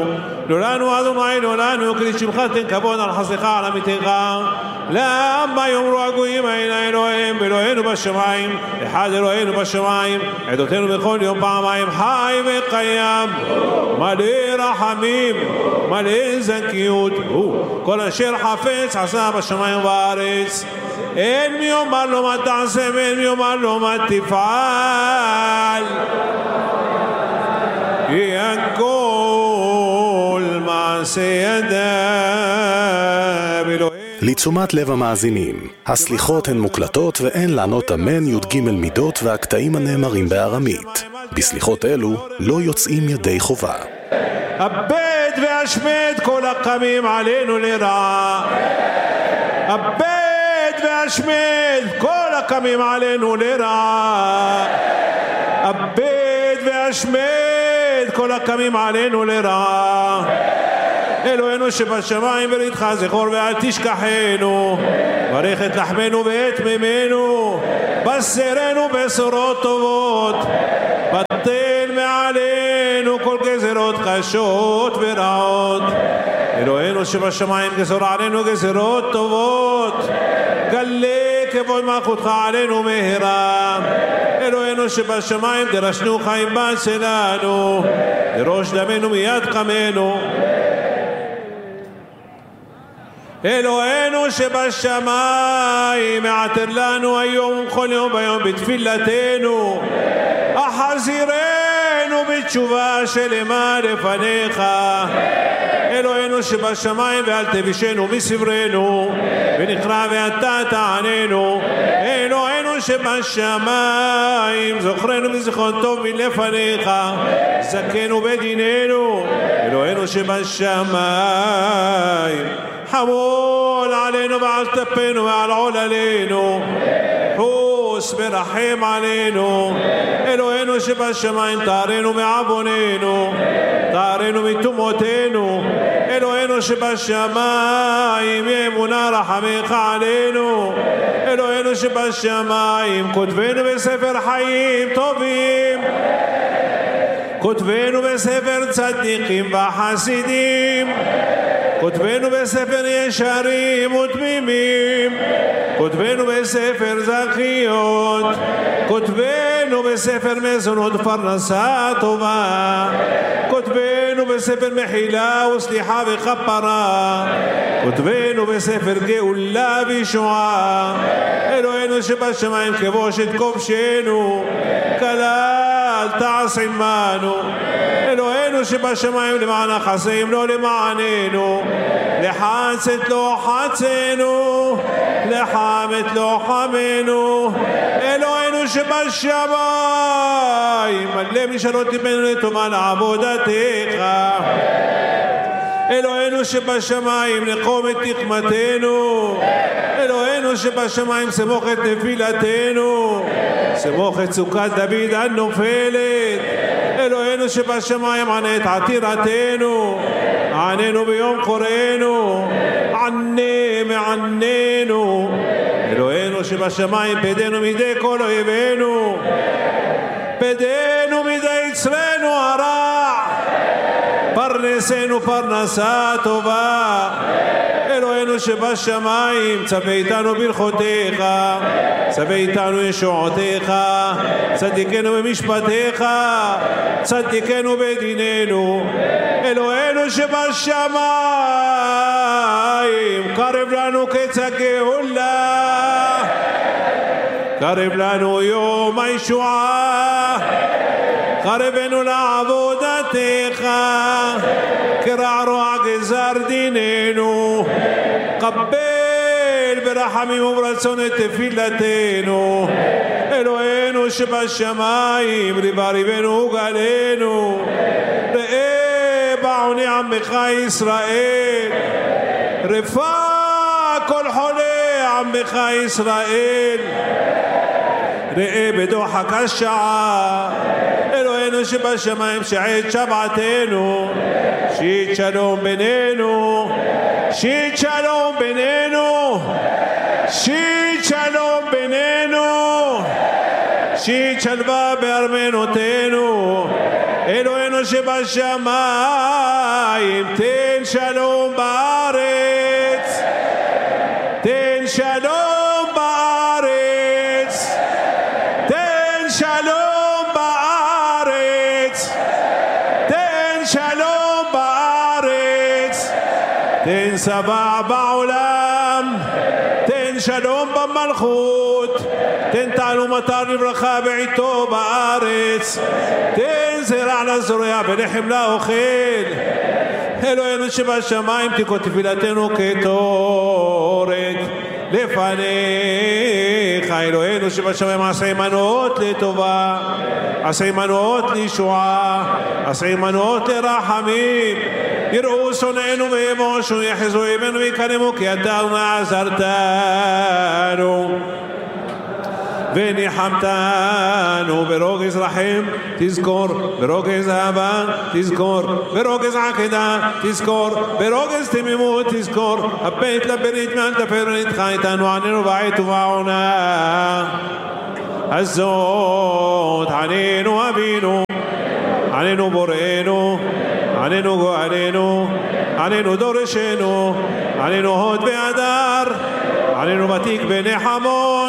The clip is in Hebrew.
לנו אדוני לנו כדי שמך תן כבוד על חסדך על עמיתך למה יאמרו הגויים הנה אלוהים ואלוהינו בשמיים אחד אלוהינו בשמיים עדותינו בכל יום פעמיים חי וקיים מלא רחמים מלא זכיות כל אשר חפץ עשה בשמיים ובארץ אין מי יאמר לו מה תעשה ואין מי יאמר לו מה תפעל כי הכל מעשה ידיו אלוהים. לתשומת לב המאזינים, הסליחות הן מוקלטות ואין לענות אמן י"ג מידות והקטעים הנאמרים בארמית. בסליחות אלו לא יוצאים ידי חובה. אבד והשמד כל הקמים עלינו לרעה אבד והשמד כל הקמים עלינו לרעה אבד והשמד כל הקמים עלינו לרעה אלוהינו שבשמיים בריתך זכור ואל תשכחנו ברך את לחמנו ואת מימינו בשרנו בשורות טובות בטל מעלינו כל גזרות קשות ורעות אלוהינו שבשמיים גזור עלינו גזרות טובות גלה כבוד מלכותך עלינו מהרה אלוהינו שבשמיים דרשנו חיים שלנו דרוש דמנו מיד קמנו אלוהינו שבשמיים מעטר לנו היום וכל יום ביום בתפילתנו אחזירנו בתשובה שלמה לפניך אלוהינו שבשמיים ואל תבישנו מסברנו ונקרא ואתה תעננו אלוהינו שבשמיים זוכרנו בזיכרון טוב מלפניך זכנו בדיננו אלוהינו שבשמיים حمول علينا وعلى تبينا وعلى علينا حوس برحم علينا إلهينا شبه الشمعين طارينا معبونينا طارينا متموتينا إلهينا شبه الشمعين يمنا رحمك علينا إلهينا شبه الشمعين كتبنا بسفر حيين طبيب كتبنا بسفر صديقين وحاسدين كتبנו בספר ישרים ותמימים כתבנו בספר זכיות כתבנו בספר מזונות פרנסה טובה כתבנו בספר מחילה וסליחה וכפרה כתבנו בספר גאולה וישועה אלוהינו שבשמיים כבושת כובשנו כלל תעש עמנו אלוהינו שבשמיים למען החסים לא למעננו לחצת לא חצנו לחמת לא חמנו אלוהינו שבשמיים מלא משאלות ליבנו לטובה לעבודתך אלוהינו שבשמיים נקום את תקמתנו אלוהינו שבשמיים סמוך את נפילתנו סמוך את סוכת דוד הנופלת אלוהינו שבשמיים ענה את עתירתנו עננו ביום קוראנו ענה מעננו אלוהינו שבשמיים פדנו מידי כל אויבינו פדנו מידי יצרנו הרע פרנסנו פרנסה טובה אלוהינו שבשמיים צווה איתנו ברכותיך צווה איתנו ישועותיך צדיקנו במשפטיך צדיקנו בדיננו אלוהינו שבשמיים קרב לנו קץ הגאולה קרב לנו יום הישועה קרבנו לעבודתך קרע רוע גזר דיננו קבל ברחמים וברצון את תפילתנו אלוהינו שבשמיים ריבה ריבנו וגלנו ראה בעוני עמך ישראל רפא כל חולה עמך ישראל ראה בדוחק השעה אלוהינו שבשמיים שעת שבעתנו שית שלום בינינו שית שלום בינינו שית שלום בינינו שית שלווה בארמנותינו אלוהינו אלוהינו שבשמיים, תן שלום בארץ, תן שלום בארץ, תן שלום בארץ, תן שלום בארץ, תן שבע בעולם, תן שלום במלכות, תן תעלום מטר לברכה בעיתו בארץ, תן זרע לזורע ולחם לאוכל. אלוהינו שבשמיים, תקרא תפילתנו כתורת לפניך. אלוהינו שבשמיים, עשה עמנו לטובה, עשה עמנו לישועה, עשה עמנו לרחמים. יראו שונאינו ויבושו, יחזו אימנו ויקנמו, כי אתה עזרתנו וניחמתנו. ברוגז רחם תזכור, ברוגז אהבה תזכור, ברוגז עקדה תזכור, ברוגז תמימות תזכור. הבית לברית מעל תפר ונדחה איתנו עננו בעת ובעונה הזאת. עננו אבינו, עננו בוראנו, עננו גואלנו, עננו דורשנו, עננו הוד והדר, עננו ותיק בנחמות.